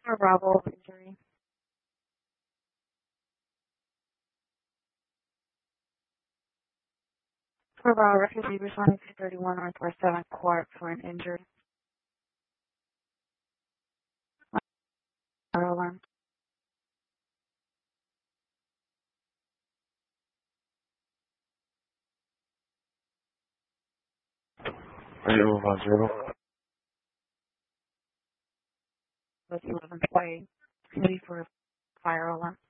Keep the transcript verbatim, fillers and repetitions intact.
For Bravo injury. For Bravo, refugee responding to thirty-one Northwest seventh Court for an injury. Fire alarm. zero one zero. With eleventh Way. City for fire alarm.